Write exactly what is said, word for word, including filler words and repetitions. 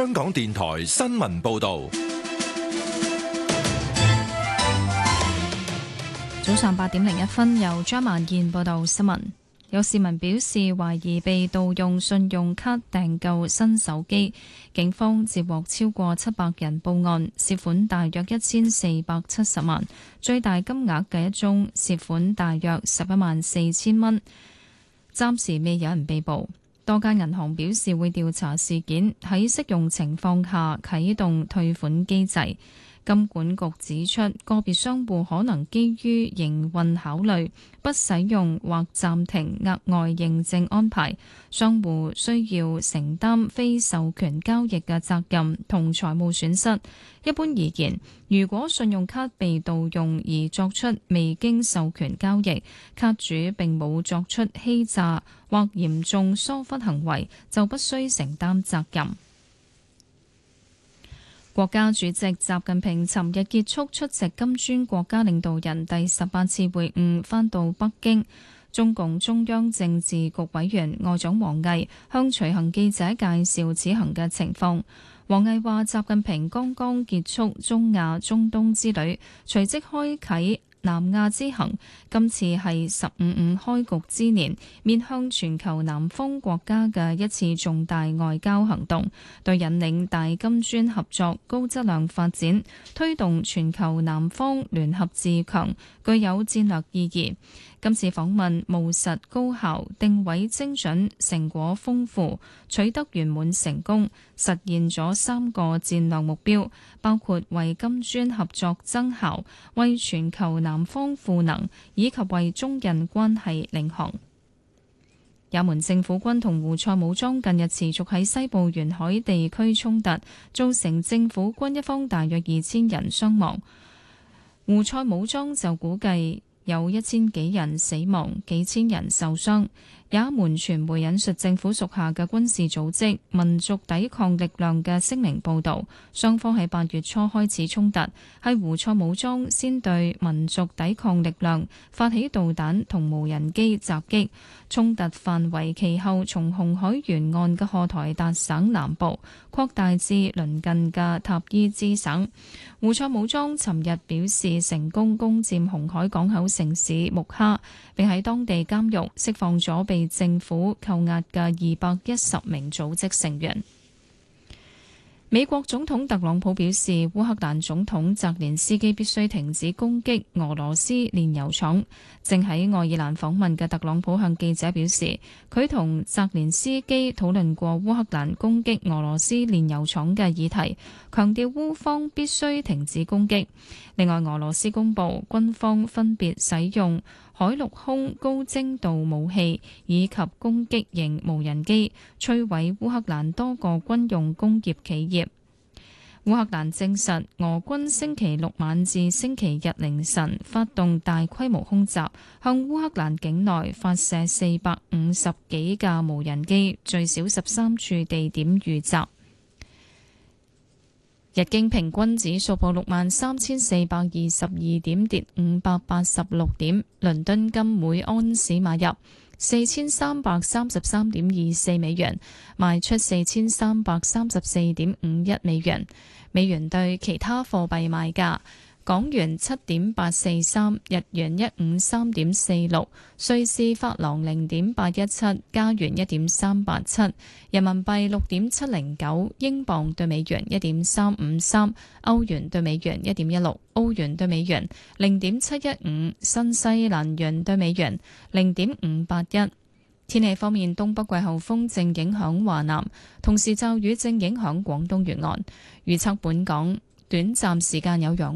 香港電台新聞報道。 早上八點零一分，由張萬燕報道新聞。有市民表示懷疑被盜用信用卡訂購新手機，警方接獲超過七百人報案，涉款大約一千四百七十萬，最大金額嘅一宗涉款大約十一萬四千蚊。暫時未有人被捕。多間銀行表示會調查事件，喺適用情況下啟動退款機制。金管局指出，個別商戶可能基於營運考慮，不使用或暫停額外認證安排，商戶需要承擔非授權交易嘅責任同財務損失。一般而言，如果信用卡被盜用而作出未經授權交易，卡主並冇作出欺詐或嚴重疏忽行為，就不需承擔責任。國家主席習近平尋日結束出席金磚國家領導人第十八次會晤，返到北京。中共中央政治局委員外長王毅向隨行記者介紹此行嘅情況。王毅話：習近平剛剛結束中亞中東之旅，隨即開啟南亞之行，今次係十五五開局之年，面向全球南方國家嘅一次重大外交行動，對引領大金磚合作高質量發展、推動全球南方聯合自強具有戰略意義。今次訪問務實高效、定位精準、成果豐富，取得圓滿成功，實現咗三個戰略目標，包括為金磚合作增效、為全球南方賦能，以及為中印關係領航。也門政府軍同胡塞武裝近日持續喺西部沿海地區衝突，造成政府軍一方大約二千人傷亡。胡塞武裝就估計有一千幾人死亡，幾千人受傷。也門傳媒引述政府屬下嘅軍事組織民族抵抗力量嘅聲明報導，雙方喺八月初開始衝突，係胡塞武裝先對民族抵抗力量發起導彈同無人機襲擊，衝突範圍其後從紅海沿岸嘅荷台達省南部擴大至鄰近嘅塔伊茲省。胡塞武裝尋日表示成功攻佔紅海港口城市木哈，並喺當地監獄釋放咗被政府扣押嘅二百一十名組織成員。美國總統特朗普表示，烏克蘭總統澤連斯基必須停止攻擊俄羅斯煉油廠。正喺愛爾蘭訪問嘅特朗普向記者表示，佢同澤連斯基討論過烏克蘭攻擊俄羅斯煉油廠嘅議題，強調烏方必須停止攻擊。另外，俄羅斯公布軍方分別使用海陸空高精度武器以及攻擊型無人機，摧毀烏克蘭多個軍用工業企業。烏克蘭證實，俄軍星期六晚至星期日凌晨發動大規模空襲，向烏克蘭境內發射四百五十幾架無人機，最少十三處地點遇襲。日經平均指數報六萬三千四百二十二點，跌五百八十六點。倫敦金每安士買入四千三百三十三點二四美元，賣出四千三百三十四點五一美元。美元對其他貨幣賣價：港元七點八四三，日元一五三點四六，瑞士法郎零點八一七，加元一點三八七，人民幣六點七零九，英鎊對美元一點三五三，歐元對美元一點一六，澳元對美元零點七一五，新西蘭元對美元零點五八一。天氣方面，東北季候風正影響華南，同時驟雨正影響廣東沿岸。預測本港短暫時間有陽